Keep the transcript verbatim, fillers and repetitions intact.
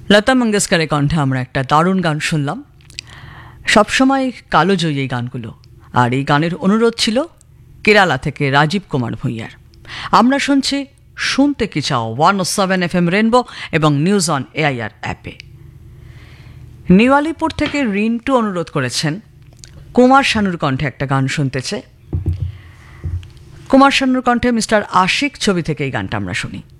লতা মঙ্গেশকরের কণ্ঠে আমরা একটা দারুণ গান শুনলাম। সবসময় কালোজয়ী এই গানগুলো, আর এই গানের অনুরোধ ছিল কেরালা থেকে রাজীব কুমার ভূঁইয়ার। আমরা শুনছি শুনতে কি চাও ওয়ান ও সেভেন এফ এম রেনবো এবং নিউজ অন এআইআর অ্যাপে। নিউ আলিপুর থেকে রিন্টু অনুরোধ করেছেন কুমার শানুর কণ্ঠে একটা গান শুনতেছে। কুমার শানুর কণ্ঠে মিস্টার আশিক ছবি থেকে এই গানটা আমরা শুনি।